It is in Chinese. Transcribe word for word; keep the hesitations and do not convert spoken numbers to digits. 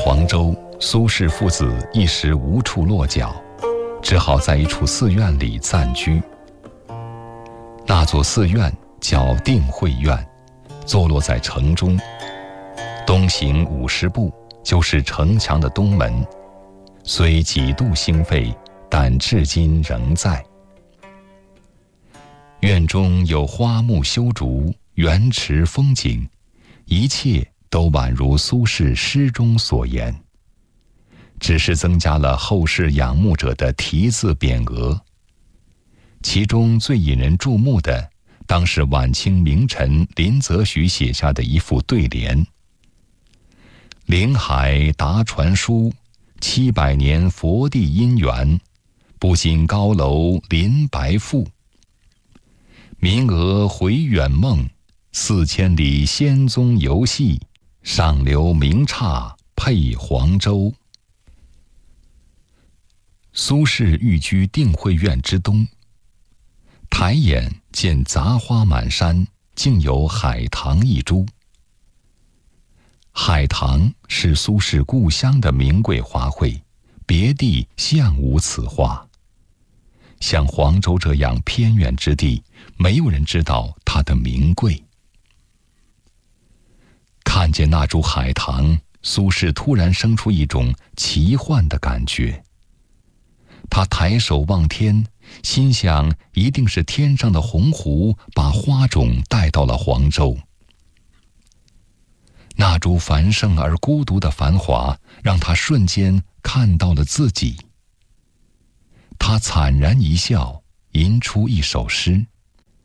黄州，苏轼父子一时无处落脚，只好在一处寺院里暂居。那座寺院叫定慧院，坐落在城中，东行五十步就是城墙的东门，虽几度兴废，但至今仍在。院中有花木修竹，园池风景，一切都宛如苏轼诗中所言，只是增加了后世仰慕者的题字匾额。其中最引人注目的，当是晚清名臣林则徐写下的一副对联：临海达传书，七百年佛地因缘，不兴高楼临白赋。民俄回远梦，四千里仙踪游戏，上留名刹配黄州。苏轼寓居定慧院之东，抬眼见杂花满山，竟有海棠一株。海棠是苏轼故乡的名贵花卉，别地向无此花。像黄州这样偏远之地，没有人知道它的名贵。看见那株海棠，苏轼突然生出一种奇幻的感觉。他抬手望天，心想一定是天上的鸿鹄把花种带到了黄州。那株繁盛而孤独的繁华，让他瞬间看到了自己。他惨然一笑，吟出一首诗：